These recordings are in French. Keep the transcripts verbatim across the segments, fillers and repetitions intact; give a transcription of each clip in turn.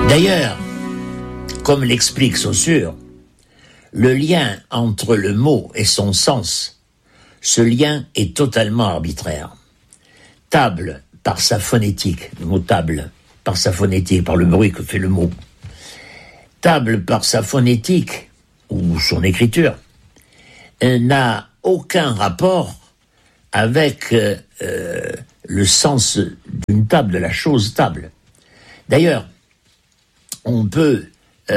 D'ailleurs, comme l'explique Saussure, le lien entre le mot et son sens, ce lien est totalement arbitraire. Table, par sa phonétique, le mot table, par sa phonétique, par le bruit que fait le mot. Table, par sa phonétique, ou son écriture, n'a aucun rapport avec euh, euh, le sens d'une table, de la chose table. D'ailleurs, on peut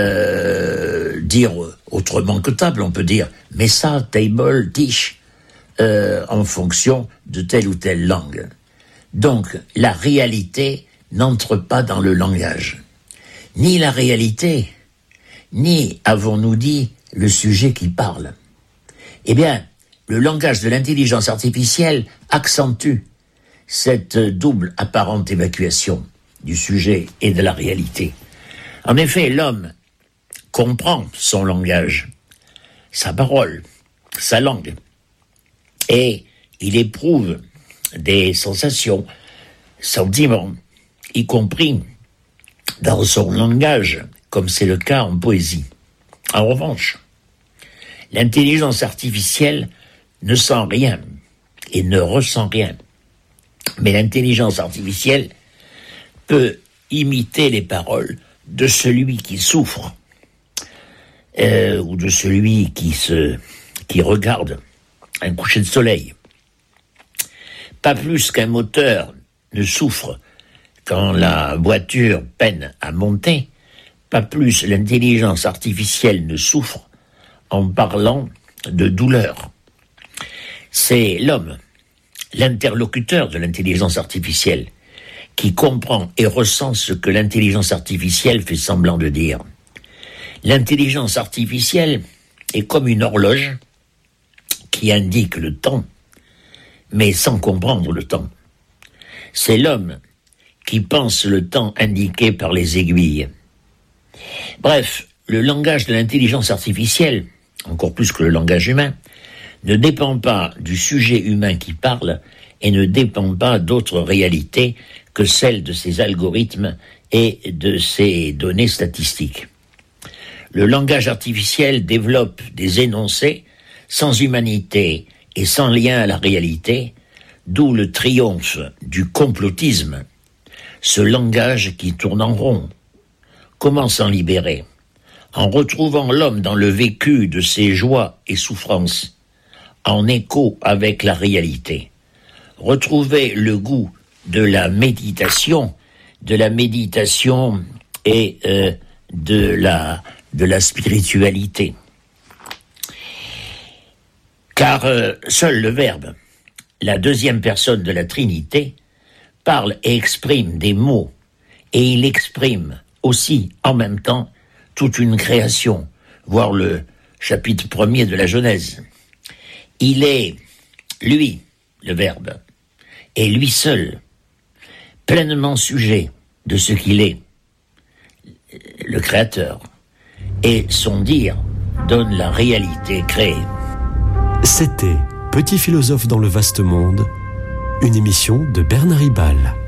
euh, dire autrement que table, on peut dire mesa, table, dish, euh, en fonction de telle ou telle langue. Donc, la réalité n'entre pas dans le langage. Ni la réalité, ni, avons-nous dit, le sujet qui parle. Eh bien, le langage de l'intelligence artificielle accentue cette double apparente évacuation du sujet et de la réalité. En effet, l'homme comprend son langage, sa parole, sa langue, et il éprouve des sensations, sentiments, y compris dans son langage, comme c'est le cas en poésie. En revanche, l'intelligence artificielle ne sent rien et ne ressent rien. Mais l'intelligence artificielle peut imiter les paroles de celui qui souffre, euh, ou de celui qui se, qui regarde un coucher de soleil. Pas plus qu'un moteur ne souffre quand la voiture peine à monter, pas plus l'intelligence artificielle ne souffre en parlant de douleur. C'est l'homme, l'interlocuteur de l'intelligence artificielle, qui comprend et ressent ce que l'intelligence artificielle fait semblant de dire. L'intelligence artificielle est comme une horloge qui indique le temps, mais sans comprendre le temps. C'est l'homme qui pense le temps indiqué par les aiguilles. Bref, le langage de l'intelligence artificielle, encore plus que le langage humain, ne dépend pas du sujet humain qui parle et ne dépend pas d'autres réalités que celles de ses algorithmes et de ses données statistiques. Le langage artificiel développe des énoncés sans humanité et sans lien à la réalité, d'où le triomphe du complotisme, ce langage qui tourne en rond. Comment s'en libérer ? En retrouvant l'homme dans le vécu de ses joies et souffrances, en écho avec la réalité. Retrouver le goût de la méditation, de la méditation et euh, de la de la spiritualité. Car euh, seul le Verbe, la deuxième personne de la Trinité, parle et exprime des mots, et il exprime aussi en même temps toute une création, voire le chapitre premier de la Genèse. Il est, lui, le Verbe, et lui seul, pleinement sujet de ce qu'il est, le Créateur, et son dire donne la réalité créée. C'était Petit philosophe dans le vaste monde, une émission de Bernard Ribal.